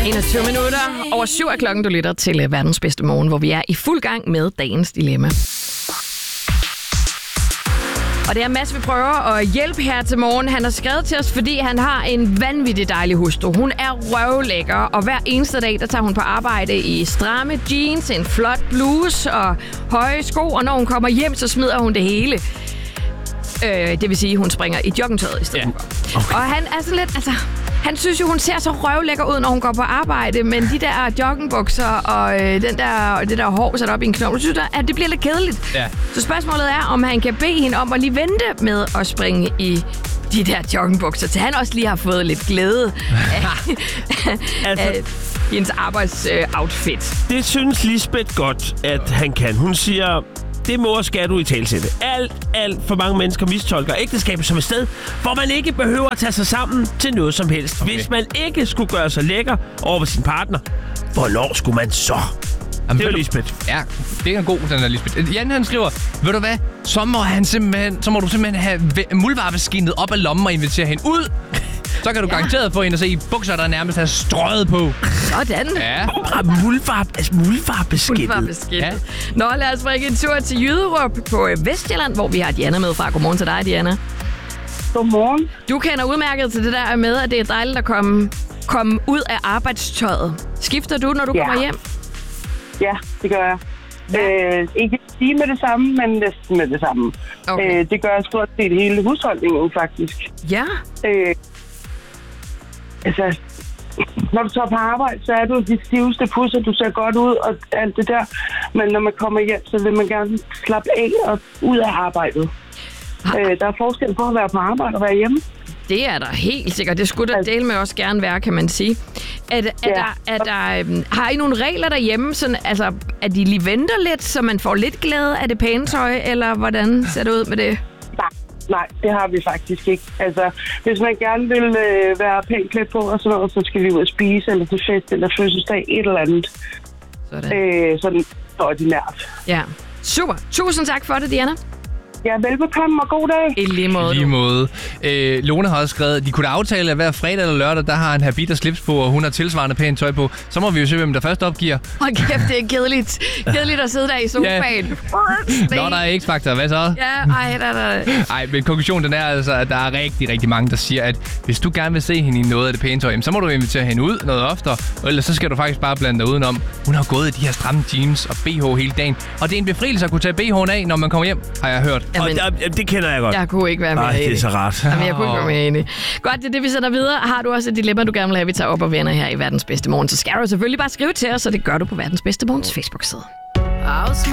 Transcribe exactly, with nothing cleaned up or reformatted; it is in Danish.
enogtyve minutter over syv er klokken, du lytter til Verdens Bedste Morgen, hvor vi er i fuld gang med dagens dilemma. Og det er Mads, vi prøver at hjælpe her til morgen. Han har skrevet til os, fordi han har en vanvittig dejlig hustru. Hun er røvlækker, og hver eneste dag, der tager hun på arbejde i stramme jeans, en flot bluse og høje sko. Og når hun kommer hjem, så smider hun det hele. Øh, det vil sige, at hun springer i joggingtøjet i stedet for. Ja. Okay. Og han er så lidt, altså... Han synes jo, hun ser så røvlækker ud, når hun går på arbejde, men de der joggingbukser og øh, den der, det der hår sat op i en knogle, synes jeg, at det bliver lidt kedeligt. Ja. Så spørgsmålet er, om han kan bede hende om at lige vente med at springe i de der joggingbukser, til han også lige har fået lidt glæde af, altså, af hendes arbejdsoutfit. Øh, det synes Lisbeth godt, at han kan. Hun siger... Det må og skal du i talsætte. Alt, alt for mange mennesker mistolker ægteskabet som et sted, hvor man ikke behøver at tage sig sammen til noget som helst. Okay. Hvis man ikke skulle gøre sig lækker over for sin partner, hvornår skulle man så? Jamen, det er jo Lisbeth. Ja, det er en god, den der Lisbeth. Jan, han skriver, ved du hvad, så må, han simpelthen, så må du simpelthen have muldvarpeskinnet op af lommen og invitere hende ud. Så kan du ja. garanteret få hende at se i bukser, der nærmest er strøget på. Sådan. Ja. Muldvarp, altså muldvarpeskinnet. Muldvarpeskinnet. Ja. Nå, lad os bringe en tur til Jyderup på Vestjylland, hvor vi har Diana med fra. Godmorgen til dig, Diana. Godmorgen. Du kender udmærket til det der med, at det er dejligt at komme, komme ud af arbejdstøjet. Skifter du, når du ja. kommer hjem? Ja, det gør jeg. Øh, ikke lige med det samme, men næsten med det samme. Okay. Øh, det gør jeg stort set hele husholdningen, faktisk. Ja. Øh, altså, når du tager på arbejde, så er du de stiveste pusser, du ser godt ud og alt det der. Men når man kommer hjem, så vil man gerne slappe af og ud af arbejdet. Øh, der er forskel på at være på arbejde og være hjemme. Det er der helt sikkert. Det skulle der dele med også gerne være, kan man sige. Er, er ja. der, er der, um, har I nogle regler derhjemme, sådan, altså, at de lige venter lidt, så man får lidt glæde af det pæne tøj, eller hvordan ser det ud med det? Nej, nej, det har vi faktisk ikke. Altså, hvis man gerne vil øh, være pænt klædt på og sådan noget, så skal vi ud og spise, eller til fest, eller fødselsdag, et eller andet. Sådan. Øh, sådan ordinært. Ja, super. Tusind tak for det, Diana. Ja, velbekomme og god dag. I lige måde. I lige måde. Øh, Lone har også skrevet, at de kunne da aftale, at hver fredag eller lørdag, der har en habit og slips på, og hun har tilsvarende pænt tøj på. Så må vi jo se, hvem der først opgiver. Hold kæft, det er kedeligt. Kedeligt at sidde der i sofaen. Ja. Nå, der er X-faktor. Hvad så? Ja, ej, der er der. Ej, men konklusionen den er altså, at der er rigtig, rigtig mange, der siger, at hvis du gerne vil se hende i noget af det pæne tøj, så må du invitere hende ud noget oftere, eller så skal du faktisk bare blande dig udenom. Hun har gået i de her stramme jeans og B H hele dagen, og det er en befrielse at kunne tage B H'en af, når man kommer hjem, har jeg hørt. Jamen, og der, det kender jeg godt. Jeg kunne ikke være mere enig. Nej, det er så rart. Jamen, jeg kunne ikke være mere enig. Godt, det er det, vi sender videre. Har du også et dilemma, du gerne vil have, vi tager op og vender her i Verdens Bedste Morgen, så skal du selvfølgelig bare skrive til os, og det gør du på Verdens Bedste Morgens Facebook-side.